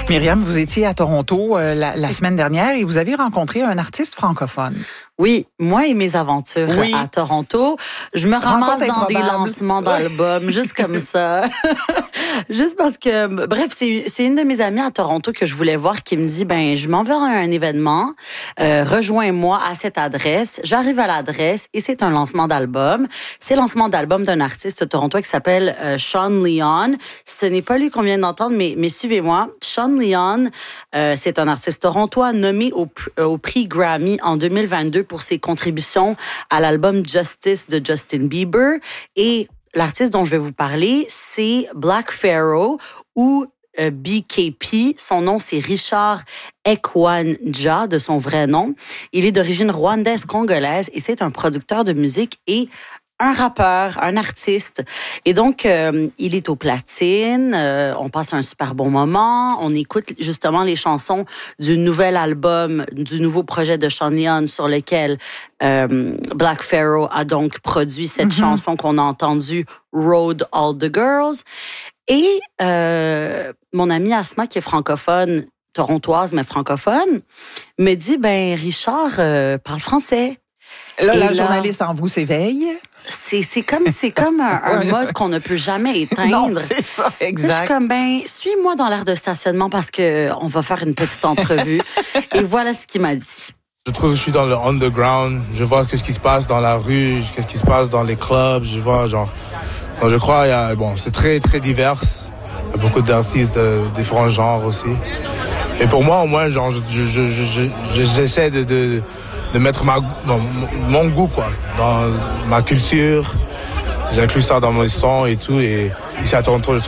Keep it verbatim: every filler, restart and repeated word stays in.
Myriam, vous étiez à Toronto euh, la, la semaine dernière et vous avez rencontré un artiste francophone. Oui, moi et mes aventures oui. à Toronto, je me ramasse dans des lancements d'albums, juste comme ça. Juste parce que, bref, c'est, c'est une de mes amies à Toronto que je voulais voir qui me dit, ben, je m'en vais à un événement, euh, rejoins-moi à cette adresse. J'arrive à l'adresse et c'est un lancement d'album. C'est le lancement d'album d'un artiste torontois qui s'appelle euh, Sean Leon. Ce n'est pas lui qu'on vient d'entendre, mais, mais suivez-moi. Sean Leon, euh, c'est un artiste torontois nommé au, au prix Grammy en deux mille vingt-deux pour ses contributions à l'album Justice de Justin Bieber. Et l'artiste dont je vais vous parler, c'est Black Pharaoh ou euh, B K P. Son nom, c'est Richard Ekwanja, de son vrai nom. Il est d'origine rwandaise-congolaise et c'est un producteur de musique et un rappeur, un artiste. Et donc, euh, il est aux platines. Euh, on passe un super bon moment. On écoute justement les chansons du nouvel album, du nouveau projet de Sean Leon sur lequel euh, Black Pharaoh a donc produit cette mm-hmm. chanson qu'on a entendue, Road All the Girls. Et euh, mon amie Asma, qui est francophone, torontoise, mais francophone, me dit, ben Richard euh, parle français. Là, Et la là, journaliste en vous s'éveille. C'est, c'est comme, c'est comme un, un mode qu'on ne peut jamais éteindre. Non, c'est ça, exact. Je suis comme, ben, suis-moi dans l'aire de stationnement parce que on va faire une petite entrevue. Et voilà ce qu'il m'a dit. Je trouve que je suis dans le underground. Je vois ce qui se passe dans la rue, ce qui se passe dans les clubs. Je vois, genre, donc je crois, il y a, bon, c'est très, très divers. Il y a beaucoup d'artistes de différents genres aussi. Et pour moi, au moins, genre, je, je, je, je, j'essaie de, de de mettre ma, non, mon goût, quoi, dans ma culture. J'inclus ça dans mes sons et tout. Et ici à Toronto, je